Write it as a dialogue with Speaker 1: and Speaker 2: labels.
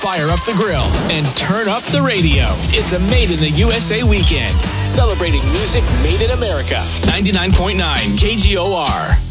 Speaker 1: fire up the grill, and turn up the radio. It's a Made in the USA weekend, celebrating music made in America. 99.9 KGOR.